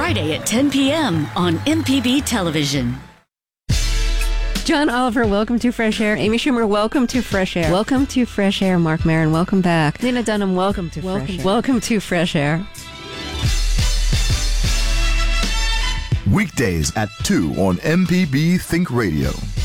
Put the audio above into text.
Friday at 10 p.m. on MPB Television. John Oliver, welcome to Fresh Air. Amy Schumer, welcome to Fresh Air. Welcome to Fresh Air. Mark Maron, welcome back. Lena Dunham, welcome to Fresh Air. Welcome to Fresh Air. Weekdays at 2 on MPB Think Radio.